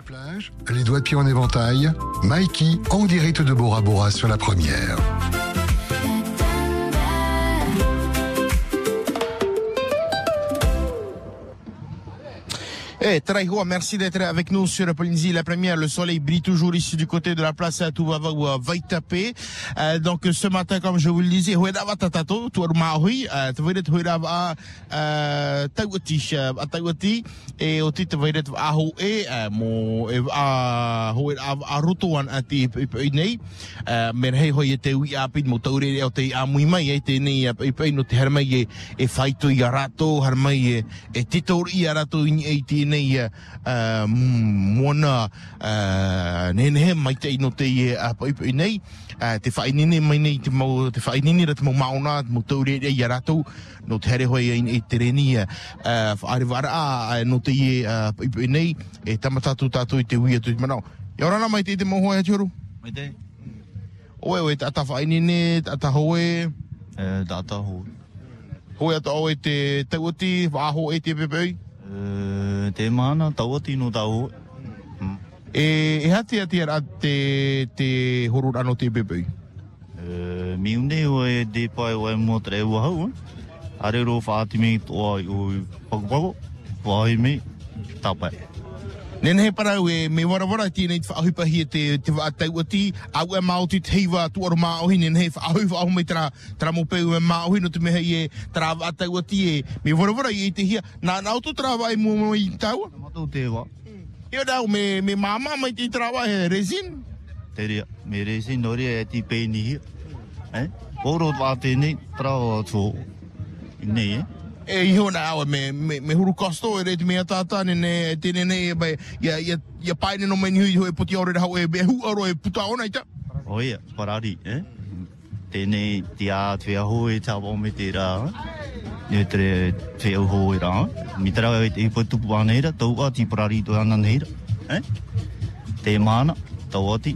Plage, les doigts de pied en éventail, Mikey en direct de Bora Bora sur la première. Traïhoa, merci d'être avec nous sur Polynésie la première. Le soleil brille toujours ici du côté de la place à Tuvalu va taper. Donc ce matin, comme je vous le disais, Huedava Tatato, Tuarmahui, Tvedet Huedava Tawati, et au titre Vedet Aho e, Mo Huedava Rutuan Ati Ipinei, Merhei Hoyete Wiapid Motori, Ote Amuimai, Eteni, Ipino Hermai, e Faito Yarato, Harmai, e Titor Yarato in 18. Mona nene mai te ino te apa nei te whainini mai nei te mau te whainini ra te mau mauna mo taure e yaratou no te here hoi e te reni whaarewara no te apa nei e tamatatu tātou i te uia tu manao i orana mai te mau hoi atioru mai te oe tata whainini tata hoe tata hoe ata oe te tauati whaho e te pepei te mana tauati no tau. E hati ara te horurano te bebei? Miune o e de pai o e mo tre ua hau. Are ro whaati me toa i o pakupago. Wahi me tapai. Nene he parau e me warawara tēnei te whaahupahi e te tauati au e Māori te heiwa tuaru Māori nene he whaahu mai tra mopeu e Māori no te meha i e tra tauati e me warawara i te hia nā auto tra wai mo i taua? Matou te wa. Ia dau me māma mai te tra wai he resin? Te rea, me resin nori e ti peini hia. Oro wā tēnei tra o tō. Nei E iho na awa me huru kosto e re te mea tātā nene tēne nei ia paine no meni hui e puti aore hau e behu aro e puta ona ita. Oia, parari, Tēnei te a te aho e tāwa me te rā. E te aho e rā. Mi tera e putupu āneira, tau a ti parari to ana neira. Te mana, tau ati.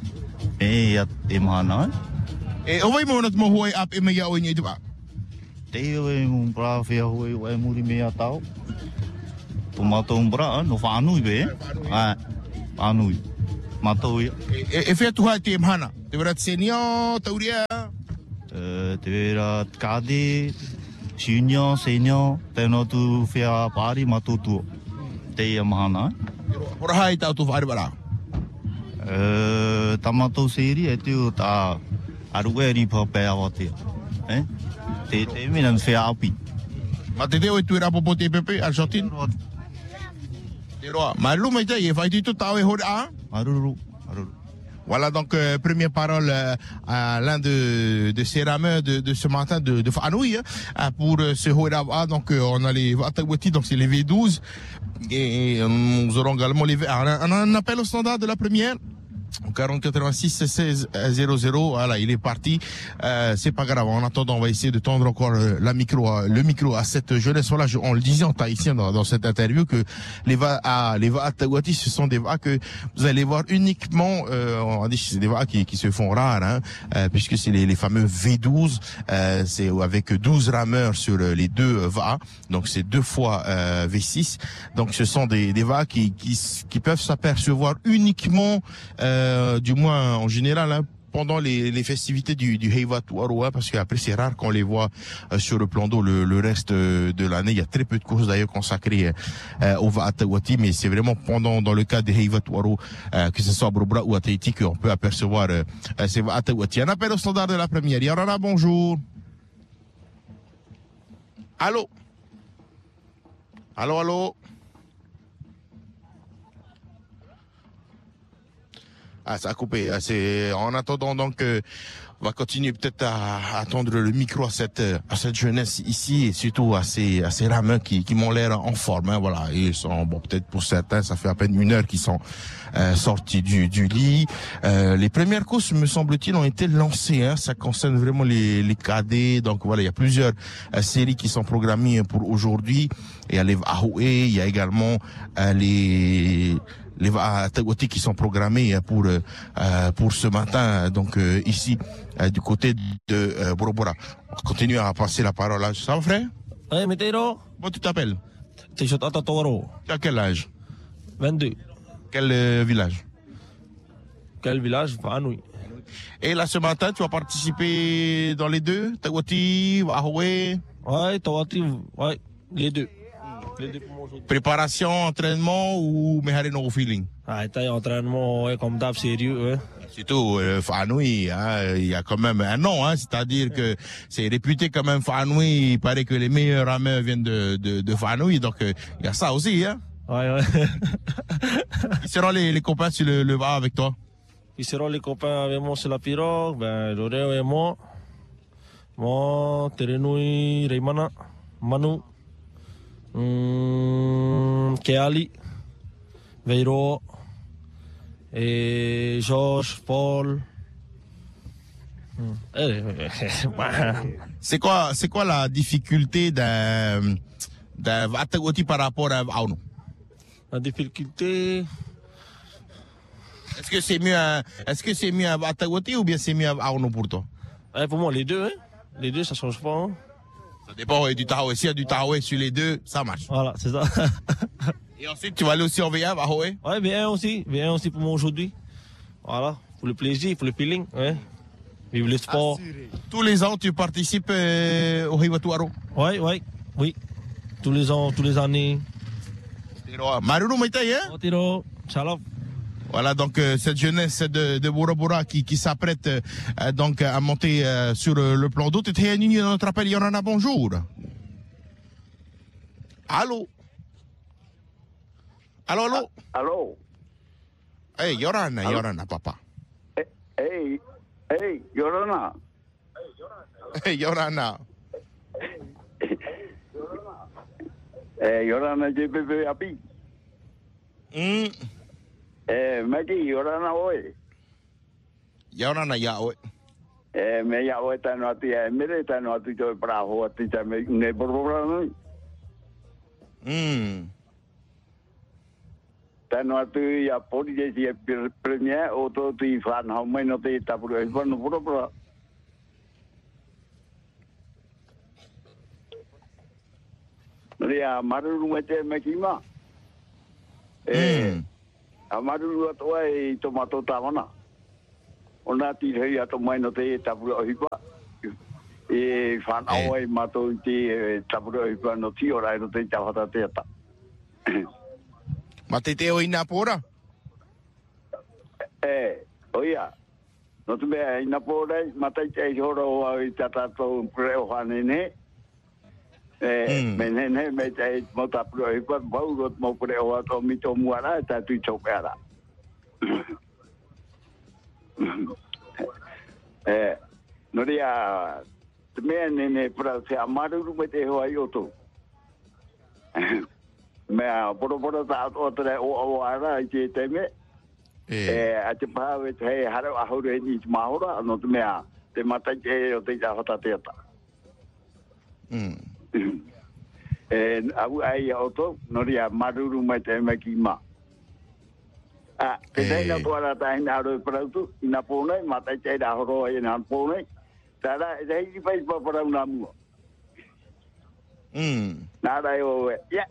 E mana. E owai mo na te mohu ai ap e mea o i te wā. Te e mung pra whea hoi o e muri mea tau. Tō mātou mbra, no whānui be. Whānui. Mātou ia. E whea tuhai te mhana? Te wera te senia, tauria? Te wera kāde, siunia, senia, tēnā tu whea pāri mātou tua. Te ia mahana. Ora hai tau tu whaare wara? Tā mātou seri e te o tā arue ripa pēa watea. Te mena whea api. Ma te teo e tuera popo te pepe, Argentin? Te roa. Ma lu mai te, e whai tito tau e hore a? Maruru. Voilà donc première parole à l'un de ces rameurs de ce matin de Whanui pour ce Hoirawa. Donc on a les Watawati, donc c'est les V12 et nous aurons également un appel au standard de la première. 40 86 16 00, voilà, il est parti. C'est pas grave. En attendant, on va essayer de tendre encore le micro à cette jeunesse. Voilà, on le disait en tahitien dans cette interview que les va à Tawati, ce sont des va que vous allez voir uniquement. On dit que c'est des va qui se font rares, puisque c'est les fameux V12. C'est avec 12 rameurs sur les deux va. Donc c'est 2 fois V6. Donc ce sont des va qui peuvent s'apercevoir uniquement. Du moins en général pendant les festivités du Heiva Tuaroa, parce qu'après c'est rare qu'on les voit sur le plan d'eau le reste de l'année. Il y a très peu de courses d'ailleurs consacrées au Vaatawati, mais c'est vraiment dans le cas des Heiva Tuaro, que ce soit à Brobra ou à Tahiti, qu'on peut apercevoir ces Vaatawati. Un appel au standard de la première. Yarana, bonjour. Allô? Allô? Ah, ça a coupé. En attendant donc, on va continuer peut-être à tendre le micro à cette jeunesse ici et surtout à ces rameurs qui m'ont l'air en forme. Voilà, ils sont peut-être pour certains, ça fait à peine 1 heure qu'ils sont sortis du lit. Les premières courses, me semble-t-il, ont été lancées. Ça concerne vraiment les cadets. Donc voilà, il y a plusieurs séries qui sont programmées pour aujourd'hui. Il y a les Ahoe, il y a également les Tawati qui sont programmés pour ce matin, donc ici du côté de Borobora. On continue à passer la parole là. Ça va, frère? Oui, Météro. Comment tu t'appelles? Tishot Atatoro. Tu as quel âge? 22. Quel village? Quel village? Whanui. Et là, ce matin, tu as participé dans les deux? Tawati, Ahoe? Ouais, Tawati, ouais, les deux. Les deux pour moi aujourd'hui. Préparation, entraînement ou Meharino feeling? Ah, t'as entraînement, ouais, comme d'hab, sérieux, ouais. Surtout, Fanoui, hein, il y a quand même un nom, hein, c'est-à-dire que c'est réputé quand même Fanoui. Il paraît que les meilleurs rameurs viennent de Fanoui, donc il y a ça aussi, hein. Ouais. Qui seront les copains sur le va avec toi? Qui seront les copains avec moi sur la pirogue? Ben, Loreo et moi. Moi, Terenui, Reimana, Manu, Keali, Veiro, et Georges, Paul. C'est quoi la difficulté d'un Vatagoti par rapport à Auno? La difficulté. Est-ce que c'est mieux à Vatagoti ou bien c'est mieux à Auno pour toi? Pour moi, les deux, hein. Les deux, ça change pas. Hein. Ça dépend du Tahoe. S'il y a du Tahoe sur les deux, ça marche. Voilà, c'est ça. Et ensuite, tu vas aller aussi en V1, Ahoe? Ouais, V1 aussi pour moi aujourd'hui. Voilà, pour le plaisir, pour le feeling, ouais. Vive le sport. Tous les ans, tu participes au Hiwatuaro? Oui. Tous les ans, tous les années. Maruru Maïtaï, hein? Otiro, Shalom. Voilà, donc cette jeunesse de Bora Bora qui s'apprête donc à monter sur le plan d'eau. Tu es une de notre appel, Yorana, bonjour. Allô? Allô? Hey, Yorana, papa. Hey, Yorana. Hey, Yorana. Yorana, JPP Api. Maki, Yorana, oi. Yorana, ya, oi. Me ya, oi, tano ati, mere tano ati, toi, praho, ati, me, ne, borborano. Tano ati, ya, pori, jesi, premier, oto, ti, fan, hau, mai, no, te, tapuru, no, borobora. Ria, maruru, mete, mekima. Amaru ato ai tomato tamana. Ona ti hei ato mai no te tapura ohipa. E fan awai mato te tapura ohipa no ti ora no te tawata te ata. Mate te o ina pora? Oia. No te mea ina pora, matai te horo o ai tatato preo hanene. Menene me te mota pro e pa baurot mo preo ato mito muara ta tu chokara. No dia me nene pra se amaru me te ho ai oto. Me poro ta o tre o ara ke te me. A te pa we te haro a hore ni mahora no te mea te matai te o te hota te ata. Au ai auto noria maruru mai te maki ma. Te na tora ta ina ro prautu ina pone mata te da horo ina pone. Tara dei pai pa para una mu. Nada yo ya.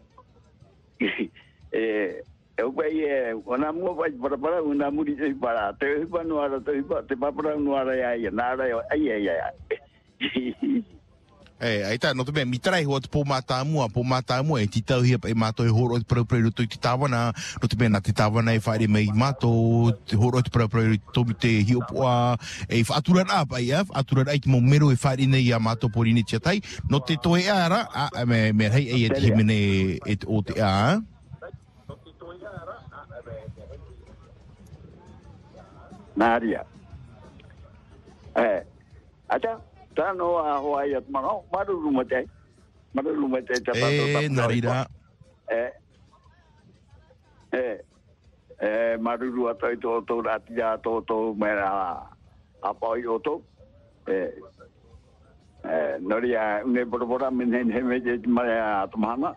Eu vai ona mu vai para una mu di para te pa no ara te pa para no ara ya nada yo ai. Aí tá, não também me trai o po mata mu e titau hia e mato e horo pro to titava na no também na titava na e fare mai mato horo pro to te hio poa e fatura apa ia fatura ai mo mero e fare nei ia mato por iniciatai no te to e ara me hei e te mene e o te a Naria. Ada tano a Hawaii at mano maruru mate tapato narira maruru ato to ratia to mera apai oto noria ne borbora menen heme mara atmana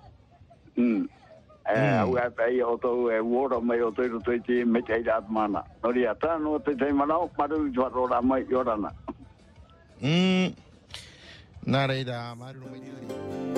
uga pai oto wora mai oto to ti me tai atmana noria tano te mano maruru jora mai yorana Narida, Maru